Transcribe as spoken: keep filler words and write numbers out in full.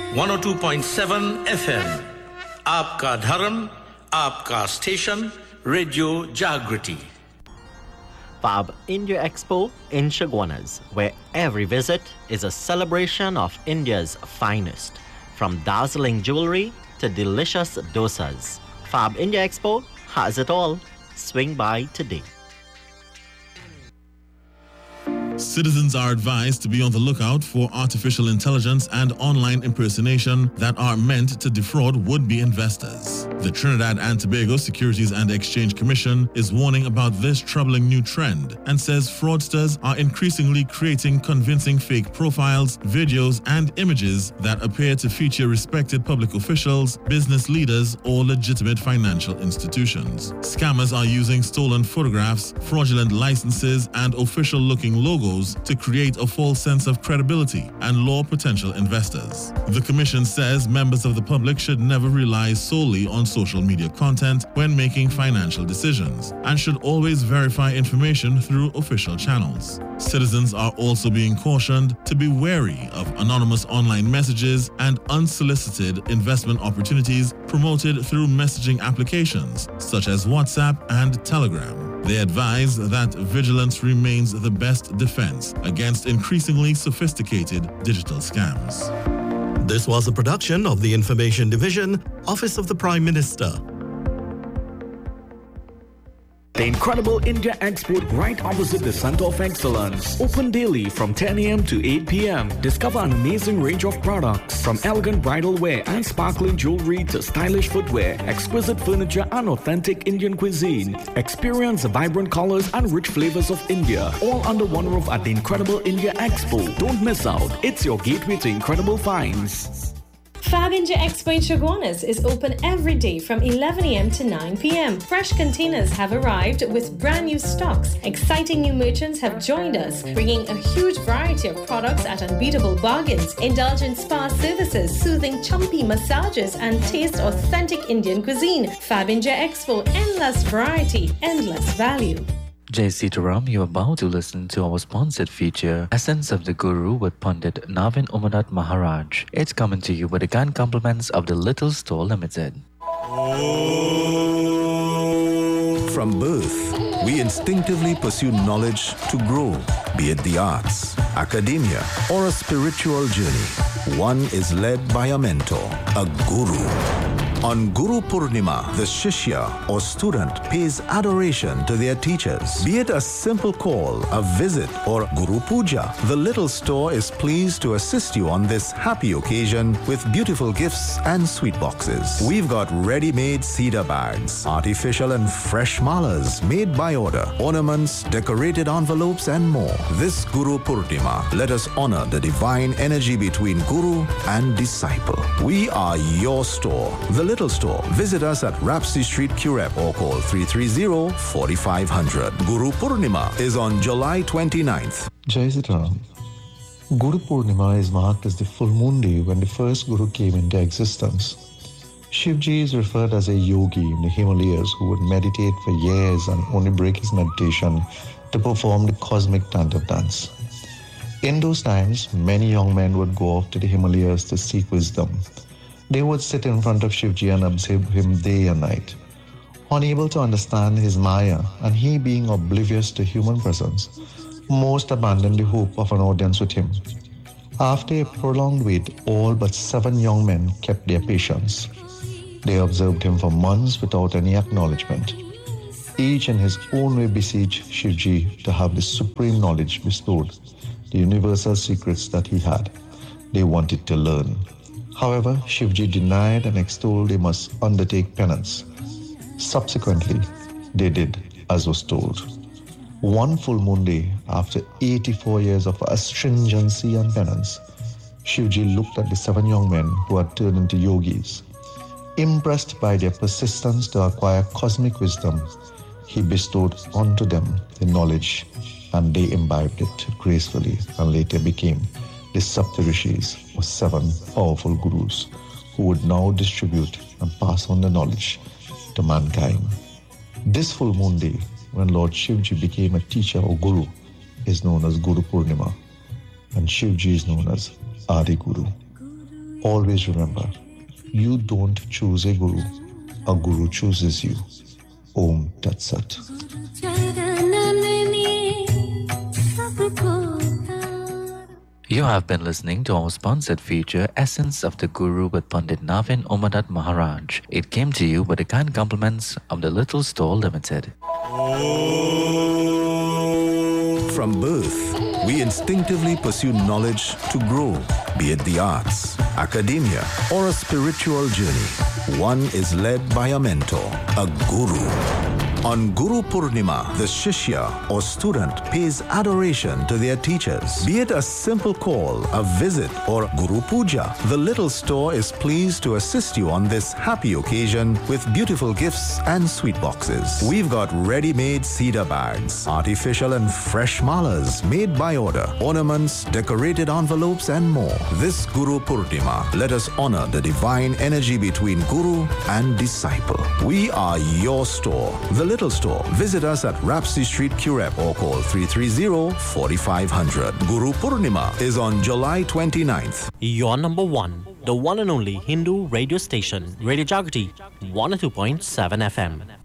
one oh two point seven F M. Aapka Dharam, Aapka Station, Radio Jagriti. Fab India Expo in Chaguanas, where every visit is a celebration of India's finest, from dazzling jewelry to delicious dosas. Fab India Expo has it all. Swing by today. Citizens are advised to be on the lookout for artificial intelligence and online impersonation that are meant to defraud would-be investors. The Trinidad and Tobago Securities and Exchange Commission is warning about this troubling new trend and says fraudsters are increasingly creating convincing fake profiles, videos, and images that appear to feature respected public officials, business leaders, or legitimate financial institutions. Scammers are using stolen photographs, fraudulent licenses, and official-looking logos to create a false sense of credibility and lure potential investors. The Commission says members of the public should never rely solely on social media content when making financial decisions and should always verify information through official channels. Citizens are also being cautioned to be wary of anonymous online messages and unsolicited investment opportunities promoted through messaging applications such as WhatsApp and Telegram. They advise that vigilance remains the best defense against increasingly sophisticated digital scams. This was a production of the Information Division, Office of the Prime Minister. The incredible India Expo right opposite the Center of Excellence. Open daily from ten a m to eight p m Discover an amazing range of products from elegant bridal wear and sparkling jewelry to stylish footwear, exquisite furniture and authentic Indian cuisine. Experience the vibrant colors and rich flavors of India, all under one roof at the incredible India Expo. Don't miss out. It's your gateway to incredible finds. Fab India Expo in Chaguanas is open every day from eleven a m to nine p m Fresh containers have arrived with brand new stocks. Exciting new merchants have joined us, bringing a huge variety of products at unbeatable bargains. Indulge in spa services, soothing chumpy massages, and taste authentic Indian cuisine. Fab India Expo, endless variety, endless value. Jai Sitaram, you are about to listen to our sponsored feature, Essence of the Guru with Pandit Navin Umanat Maharaj. It's coming to you with the kind compliments of the Little Store Limited. From birth, we instinctively pursue knowledge to grow, be it the arts, academia, or a spiritual journey. One is led by a mentor, a guru. On Guru Purnima, the Shishya or student pays adoration to their teachers. Be it a simple call, a visit, or Guru Puja, the Little Store is pleased to assist you on this happy occasion with beautiful gifts and sweet boxes. We've got ready-made cedar bags, artificial and fresh malas made by order, ornaments, decorated envelopes, and more. This Guru Purnima, let us honor the divine energy between Guru and disciple. We are your store, the Little Store. Visit us at Rapsy Street, Curep, or call three three zero, four five zero zero. Guru Purnima is on July twenty-ninth. Jai Sitaram. Guru Purnima is marked as the full moon day when the first Guru came into existence. Shivji is referred as a yogi in the Himalayas who would meditate for years and only break his meditation to perform the cosmic Tantra dance. In those times, many young men would go off to the Himalayas to seek wisdom. They would sit in front of Shivji and observe him day and night. Unable to understand his Maya and he being oblivious to human presence, most abandoned the hope of an audience with him. After a prolonged wait, all but seven young men kept their patience. They observed him for months without any acknowledgement. Each in his own way beseeched Shivji to have the supreme knowledge bestowed, the universal secrets that he had. They wanted to learn. However, Shivji denied and extolled they must undertake penance. Subsequently, they did as was told. One full moon day, after eighty-four years of astringency and penance, Shivji looked at the seven young men who had turned into yogis. Impressed by their persistence to acquire cosmic wisdom, he bestowed onto them the knowledge, and they imbibed it gracefully and later became the Saptarishis, or seven powerful gurus, who would now distribute and pass on the knowledge to mankind. This full moon day, when Lord Shivji became a teacher or guru, is known as Guru Purnima, and Shivji is known as Adi Guru. Always remember, you don't choose a guru, a guru chooses you. Om Tat Sat. You have been listening to our sponsored feature, Essence of the Guru with Pandit Navin Umadat Maharaj. It came to you with the kind compliments of the Little Store Limited. From birth, we instinctively pursue knowledge to grow, be it the arts, academia, or a spiritual journey. One is led by a mentor, a guru. On Guru Purnima, the Shishya or student pays adoration to their teachers. Be it a simple call, a visit, or Guru Puja, the Little Store is pleased to assist you on this happy occasion with beautiful gifts and sweet boxes. We've got ready-made cedar bags, artificial and fresh malas made by order, ornaments, decorated envelopes, and more. This Guru Purnima, let us honor the divine energy between Guru and disciple. We are your store, the Little Store. Visit us at Rapsy Street, Curep, or call three three zero, four five zero zero. Guru Purnima is on July twenty-ninth. Your number one, the one and only Hindu radio station, Radio Jagati, one oh two point seven F M.